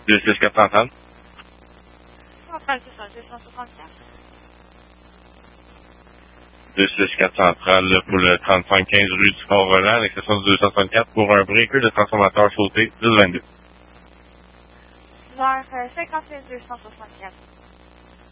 26430. Centrale, c'est ça, 264. 26430 pour le 3515 rue du Port-Roland, à l'exception du 264 pour un breaker de transformateur sauté 1022. Vers 51 264.